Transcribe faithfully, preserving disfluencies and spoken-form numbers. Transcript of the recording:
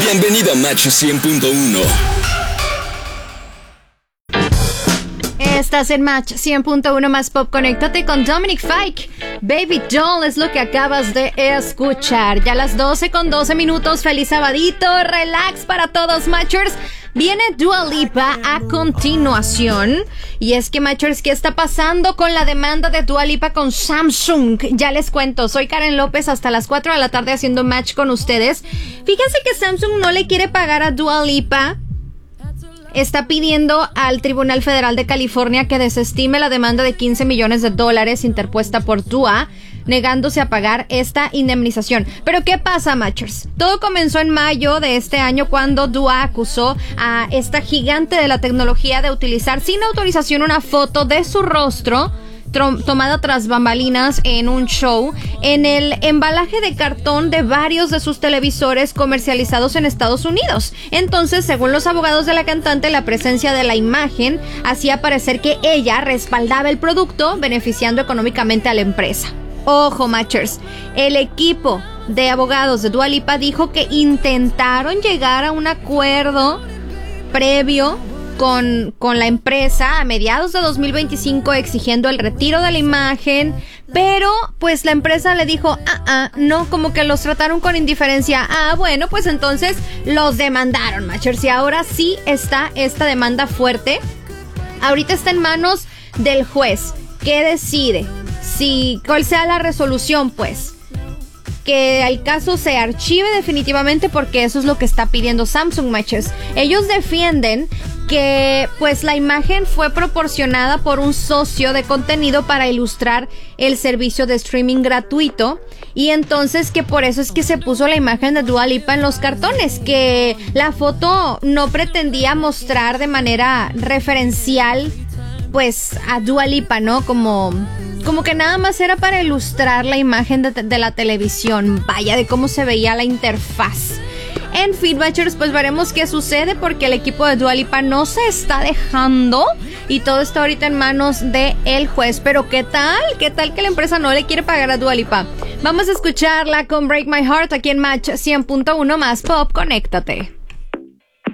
Bienvenido a Match cien punto uno. Estás en Match cien punto uno más Pop. Conéctate con Dominic Fike. Baby Doll es lo que acabas de escuchar. Ya a las doce con doce minutos. Feliz sabadito. Relax para todos, Matchers. Viene Dua Lipa a continuación. Y es que, Matchers, ¿qué está pasando con la demanda de Dua Lipa con Samsung? Ya les cuento. Soy Karen López hasta las cuatro de la tarde haciendo Match con ustedes. Fíjense que Samsung no le quiere pagar a Dua Lipa. Está pidiendo al Tribunal Federal de California que desestime la demanda de quince millones de dólares interpuesta por Dua, negándose a pagar esta indemnización. Pero ¿qué pasa, Matchers? Todo comenzó en mayo de este año cuando Dua acusó a esta gigante de la tecnología de utilizar sin autorización una foto de su rostro tomada tras bambalinas en un show en el embalaje de cartón de varios de sus televisores comercializados en Estados Unidos. Entonces, según los abogados de la cantante, la presencia de la imagen hacía parecer que ella respaldaba el producto, beneficiando económicamente a la empresa. Ojo, Matchers, el equipo de abogados de Dua Lipa dijo que intentaron llegar a un acuerdo previo Con, con la empresa a mediados de dos mil veinticinco exigiendo el retiro de la imagen, pero pues la empresa le dijo, ah, ah, no, como que los trataron con indiferencia. Ah, bueno, pues entonces los demandaron, Matchers, y ahora sí está esta demanda fuerte. Ahorita está en manos del juez, que decide si, cuál sea la resolución, pues. Que el caso se archive definitivamente, porque eso es lo que está pidiendo Samsung, Matchers. Ellos defienden que pues la imagen fue proporcionada por un socio de contenido para ilustrar el servicio de streaming gratuito, y entonces que por eso es que se puso la imagen de Dua Lipa en los cartones, que la foto no pretendía mostrar de manera referencial pues a Dua Lipa, ¿no? Como... Como que nada más era para ilustrar la imagen de, de la televisión. Vaya, de cómo se veía la interfaz. En fin, Matchers, pues veremos qué sucede, porque el equipo de Dua Lipa no se está dejando y todo está ahorita en manos del juez. Pero ¿qué tal? ¿Qué tal que la empresa no le quiere pagar a Dua Lipa? Vamos a escucharla con Break My Heart aquí en Match cien punto uno más Pop. Conéctate.